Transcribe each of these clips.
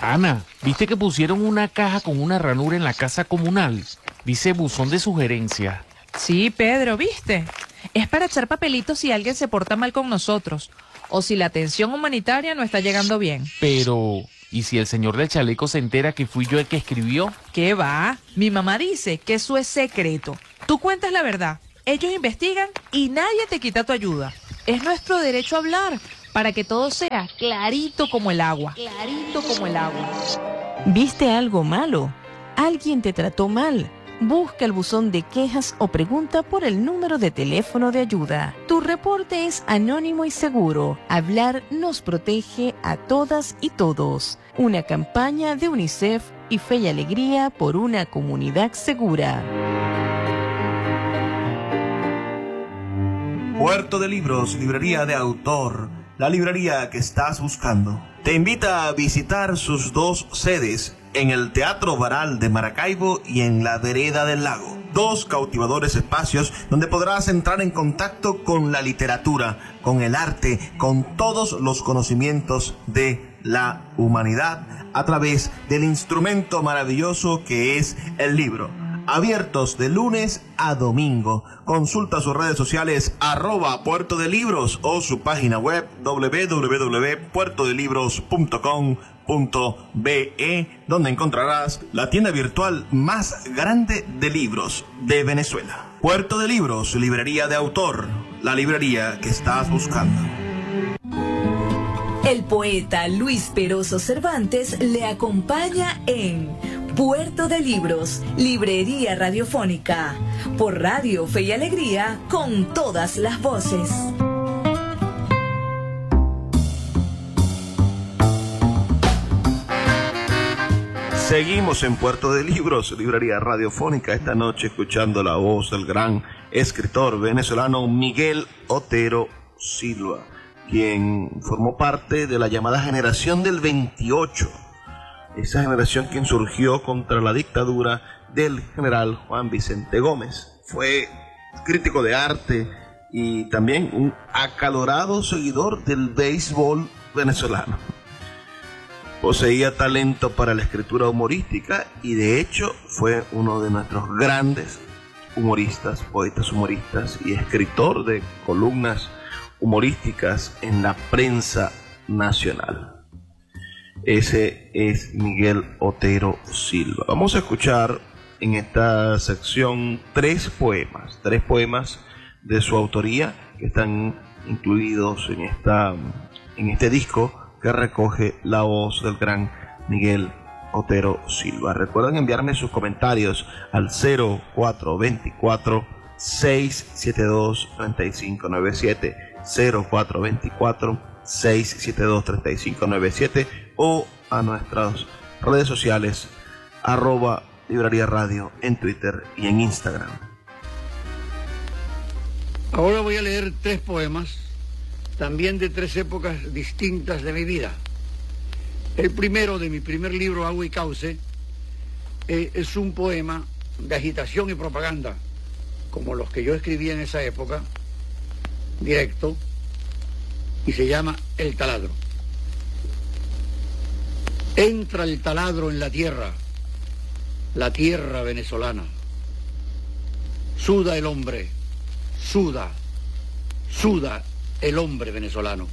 Ana, ¿viste que pusieron una caja con una ranura en la casa comunal? Dice buzón de sugerencia. Sí, Pedro, ¿viste? Es para echar papelitos si alguien se porta mal con nosotros o si la atención humanitaria no está llegando bien. Pero, ¿y si el señor del chaleco se entera que fui yo el que escribió? ¿Qué va? Mi mamá dice que eso es secreto. Tú cuentas la verdad. Ellos investigan y nadie te quita tu ayuda. Es nuestro derecho a hablar para que todo sea clarito como el agua. Clarito como el agua. ¿Viste algo malo? ¿Alguien te trató mal? Busca el buzón de quejas o pregunta por el número de teléfono de ayuda. Tu reporte es anónimo y seguro. Hablar nos protege a todas y todos. Una campaña de UNICEF y Fe y Alegría por una comunidad segura. Puerto de Libros, librería de autor, la librería que estás buscando. Te invita a visitar sus dos sedes en el Teatro Baral de Maracaibo y en la Vereda del Lago. Dos cautivadores espacios donde podrás entrar en contacto con la literatura, con el arte, con todos los conocimientos de la humanidad a través del instrumento maravilloso que es el libro. Abiertos de lunes a domingo. Consulta sus redes sociales @Puerto de Libros o su página web www.puertodelibros.com.be, donde encontrarás la tienda virtual más grande de libros de Venezuela. Puerto de Libros, librería de autor, la librería que estás buscando. El poeta Luis Peroso Cervantes le acompaña en Puerto de Libros, librería radiofónica, por Radio Fe y Alegría, con todas las voces. Seguimos en Puerto de Libros, librería radiofónica, esta noche escuchando la voz del gran escritor venezolano Miguel Otero Silva, quien formó parte de la llamada generación del 28, esa generación que surgió contra la dictadura del general Juan Vicente Gómez. Fue crítico de arte y también un acalorado seguidor del béisbol venezolano. Poseía talento para la escritura humorística y de hecho fue uno de nuestros grandes humoristas, poetas humoristas y escritor de columnas humorísticas en la prensa nacional. Ese es Miguel Otero Silva. Vamos a escuchar en esta sección tres poemas de su autoría que están incluidos en este disco que recoge la voz del gran Miguel Otero Silva. Recuerden enviarme sus comentarios al 0424 672 3597, 0424 672-3597 o a nuestras redes sociales @Librería Radio en Twitter y en Instagram. Ahora voy a leer tres poemas, también de tres épocas distintas de mi vida. El primero de mi primer libro, Agua y Cauce, es un poema de agitación y propaganda, como los que yo escribí en esa época, directo, y se llama El taladro. Entra el taladro en la tierra venezolana. Suda el hombre, suda el hombre venezolano.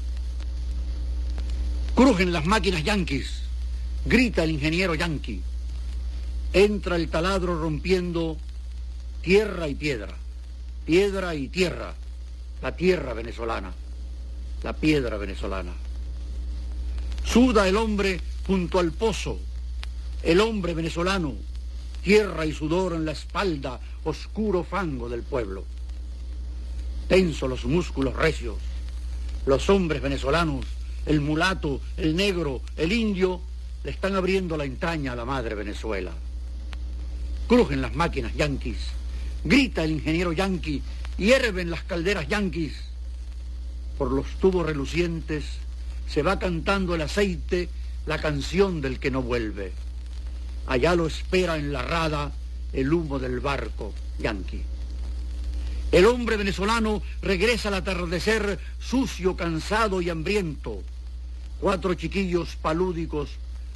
Crujen las máquinas yanquis, grita el ingeniero yanqui. Entra el taladro rompiendo tierra y piedra, piedra y tierra, la tierra venezolana, la piedra venezolana. Suda el hombre junto al pozo, el hombre venezolano, tierra y sudor en la espalda, oscuro fango del pueblo. Tenso los músculos recios, los hombres venezolanos, el mulato, el negro, el indio, le están abriendo la entraña a la madre Venezuela. Crujen las máquinas yanquis, grita el ingeniero yanqui, hierven las calderas yanquis. Por los tubos relucientes se va cantando el aceite, la canción del que no vuelve. Allá lo espera en la rada el humo del barco yanqui. El hombre venezolano regresa al atardecer sucio, cansado y hambriento. 4 chiquillos palúdicos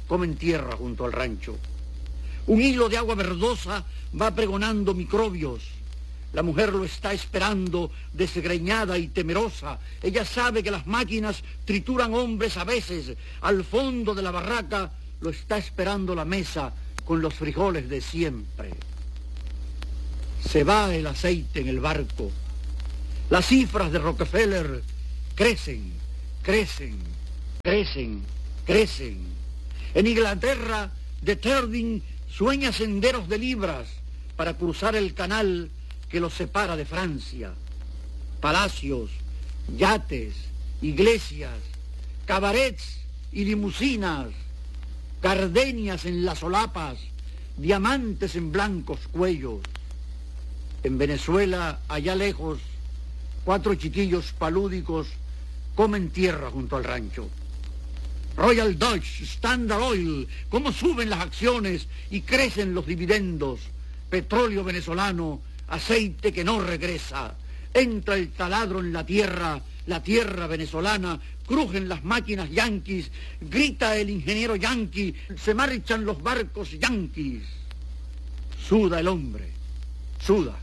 comen tierra junto al rancho. Un hilo de agua verdosa va pregonando microbios. La mujer lo está esperando, desgreñada y temerosa. Ella sabe que las máquinas trituran hombres a veces. Al fondo de la barraca lo está esperando la mesa con los frijoles de siempre. Se va el aceite en el barco. Las cifras de Rockefeller crecen, crecen, crecen, crecen. En Inglaterra, de Terding sueña senderos de libras para cruzar el canal que los separa de Francia. Palacios, yates, iglesias, cabarets y limusinas, gardenias en las solapas, diamantes en blancos cuellos. En Venezuela, allá lejos, 4 chiquillos palúdicos comen tierra junto al rancho. Royal Dutch, Standard Oil, cómo suben las acciones y crecen los dividendos. Petróleo venezolano, aceite que no regresa. Entra el taladro en la tierra venezolana, crujen las máquinas yanquis, grita el ingeniero yanqui, se marchan los barcos yanquis. Suda el hombre, suda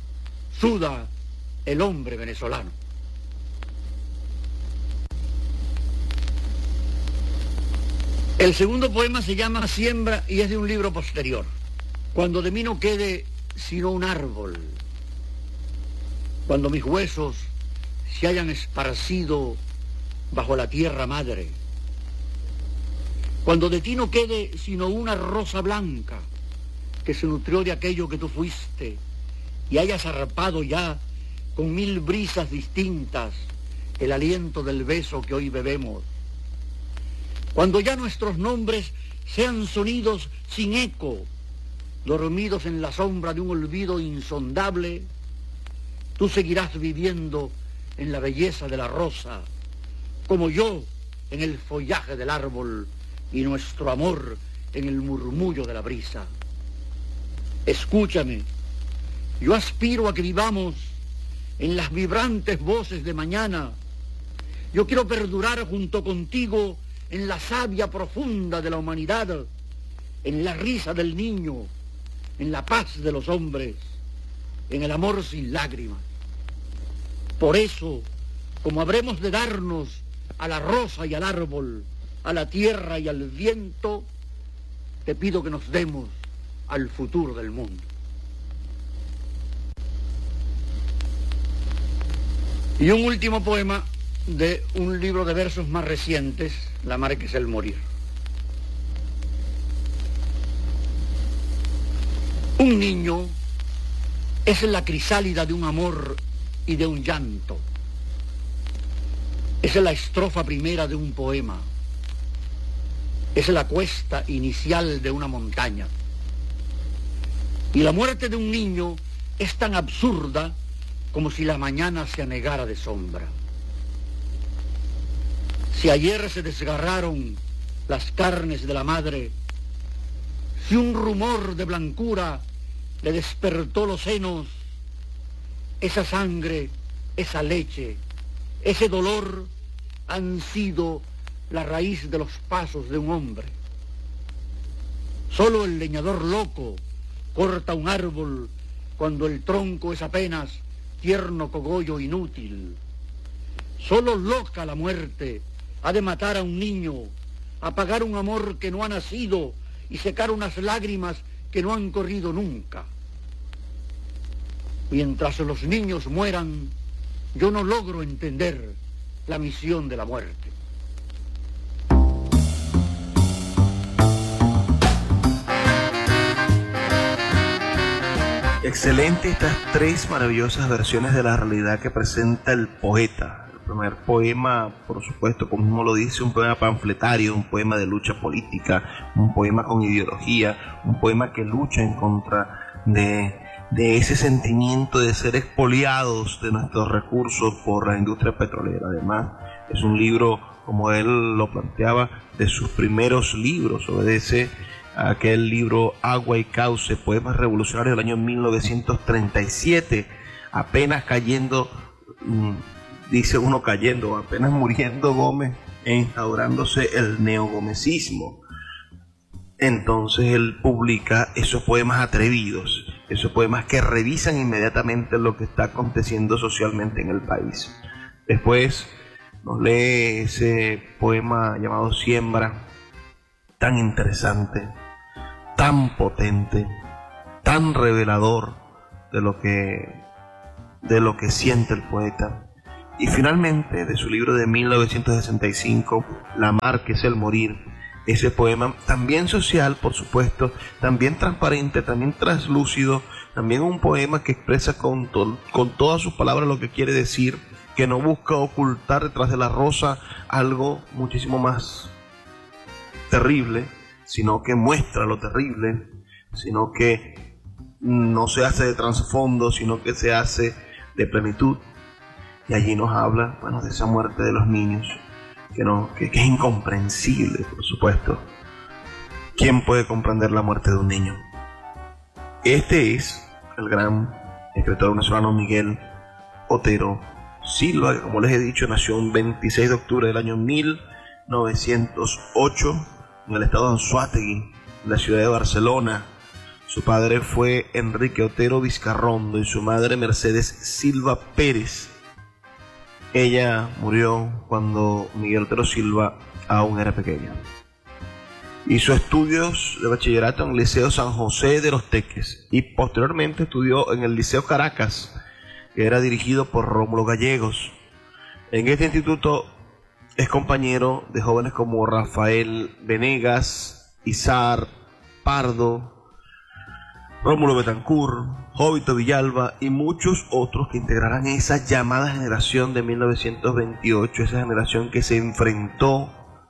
el hombre venezolano. El segundo poema se llama Siembra y es de un libro posterior. Cuando de mí no quede sino un árbol, cuando mis huesos se hayan esparcido bajo la tierra madre, cuando de ti no quede sino una rosa blanca que se nutrió de aquello que tú fuiste y hayas arropado ya con 1000 brisas distintas el aliento del beso que hoy bebemos, cuando ya nuestros nombres sean sonidos sin eco, dormidos en la sombra de un olvido insondable, tú seguirás viviendo en la belleza de la rosa, como yo en el follaje del árbol y nuestro amor en el murmullo de la brisa. Escúchame, yo aspiro a que vivamos en las vibrantes voces de mañana. Yo quiero perdurar junto contigo en la savia profunda de la humanidad, en la risa del niño, en la paz de los hombres, en el amor sin lágrimas. Por eso, como habremos de darnos a la rosa y al árbol, a la tierra y al viento, te pido que nos demos al futuro del mundo. Y un último poema de un libro de versos más recientes, La mar que es el morir. Un niño es la crisálida de un amor y de un llanto. Es la estrofa primera de un poema. Es la cuesta inicial de una montaña. Y la muerte de un niño es tan absurda como si la mañana se anegara de sombra. Si ayer se desgarraron las carnes de la madre, si un rumor de blancura le despertó los senos, esa sangre, esa leche, ese dolor han sido la raíz de los pasos de un hombre. Solo el leñador loco corta un árbol cuando el tronco es apenas tierno cogollo inútil. Solo loca la muerte ha de matar a un niño, apagar un amor que no ha nacido y secar unas lágrimas que no han corrido nunca. Mientras los niños mueran, yo no logro entender la misión de la muerte. Excelente estas 3 maravillosas versiones de la realidad que presenta el poeta. El primer poema, por supuesto, como mismo lo dice, un poema panfletario, un poema de lucha política, un poema con ideología, un poema que lucha en contra de ese sentimiento de ser expoliados de nuestros recursos por la industria petrolera. Además, es un libro, como él lo planteaba, de sus primeros libros. Obedece a aquel libro Agua y Cauce, poemas revolucionarios del año 1937, apenas cayendo, dice uno cayendo, apenas muriendo Gómez, instaurándose el neogomecismo. Entonces él publica esos poemas atrevidos, esos poemas que revisan inmediatamente lo que está aconteciendo socialmente en el país. Después nos lee ese poema llamado Siembra, tan interesante, tan potente, tan revelador de lo que siente el poeta. Y finalmente, de su libro de 1965, La mar que es el morir, ese poema también social, por supuesto, también transparente, también translúcido, también un poema que expresa con todas sus palabras lo que quiere decir, que no busca ocultar detrás de la rosa algo muchísimo más terrible, sino que muestra lo terrible, sino que no se hace de trasfondo, sino que se hace de plenitud. Y allí nos habla, bueno, de esa muerte de los niños, que es incomprensible, por supuesto. ¿Quién puede comprender la muerte de un niño? Este es el gran escritor venezolano Miguel Otero Silva, que, como les he dicho, nació el 26 de octubre del año 1908 en el estado de Anzoátegui, en la ciudad de Barcelona. Su padre fue Enrique Otero Vizcarrondo y su madre Mercedes Silva Pérez. Ella murió cuando Miguel Otero Silva aún era pequeño. Hizo estudios de bachillerato en el Liceo San José de los Teques y posteriormente estudió en el Liceo Caracas, que era dirigido por Rómulo Gallegos. En este instituto es compañero de jóvenes como Rafael Venegas, Izar Pardo, Rómulo Betancourt, Jovito Villalba y muchos otros que integrarán esa llamada generación de 1928, esa generación que se enfrentó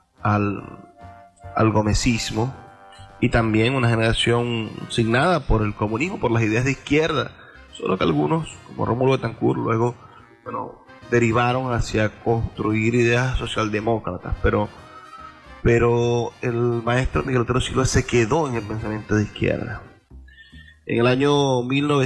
al gomecismo, y también una generación signada por el comunismo, por las ideas de izquierda, solo que algunos, como Rómulo Betancourt, luego, derivaron hacia construir ideas socialdemócratas, pero el maestro Miguel Otero Silva se quedó en el pensamiento de izquierda. En el año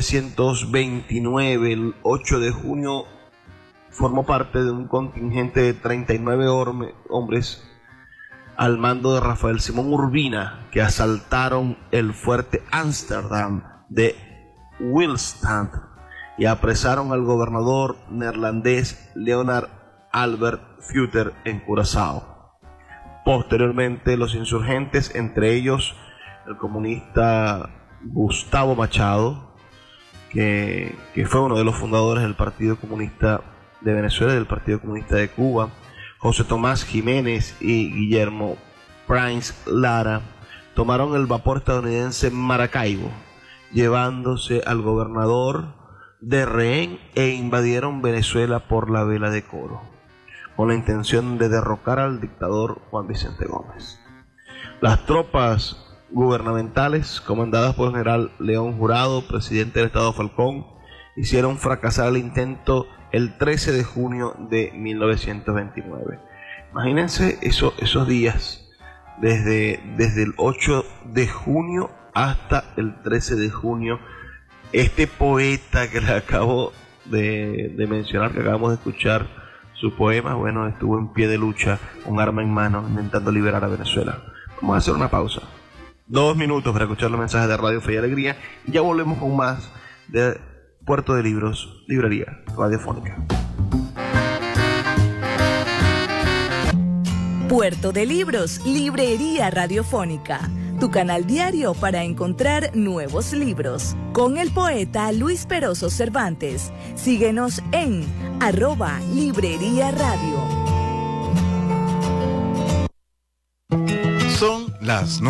1929, el 8 de junio, formó parte de un contingente de 39 hombres al mando de Rafael Simón Urbina, que asaltaron el fuerte Ámsterdam de Willemstad y apresaron al gobernador neerlandés Leonard Albert Futter en Curazao. Posteriormente, los insurgentes, entre ellos el comunista Gustavo Machado, que fue uno de los fundadores del Partido Comunista de Venezuela y del Partido Comunista de Cuba, José Tomás Jiménez y Guillermo Prince Lara, tomaron el vapor estadounidense Maracaibo, llevándose al gobernador de rehén, e invadieron Venezuela por la vela de Coro, con la intención de derrocar al dictador Juan Vicente Gómez. Las tropas gubernamentales, comandadas por el general León Jurado, presidente del estado Falcón, hicieron fracasar el intento el 13 de junio de 1929. Imagínense esos días, desde el 8 de junio hasta el 13 de junio. Este poeta que les acabo de mencionar, que acabamos de escuchar su poema, estuvo en pie de lucha, con arma en mano, intentando liberar a Venezuela. Vamos a hacer una pausa. 2 minutos para escuchar los mensajes de Radio Fe y Alegría, y ya volvemos con más de Puerto de Libros, Librería Radiofónica. Puerto de Libros, Librería Radiofónica, tu canal diario para encontrar nuevos libros. Con el poeta Luis Peroso Cervantes. Síguenos en @Librería Radio. Son las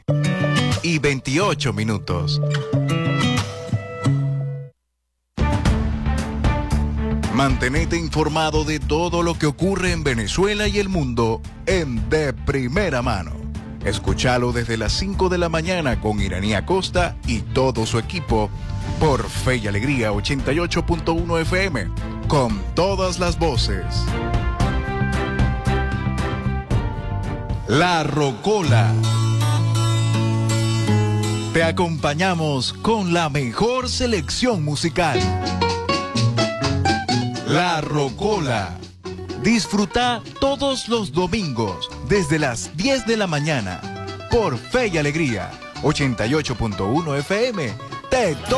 9:28. Mantenete informado de todo lo que ocurre en Venezuela y el mundo en De Primera Mano. Escúchalo desde las 5 de la mañana con Iraní Acosta y todo su equipo por Fe y Alegría 88.1 FM, con todas las voces. La Rocola. Te acompañamos con la mejor selección musical. La Rocola. Disfruta todos los domingos desde las 10 de la mañana por Fe y Alegría, 88.1 FM.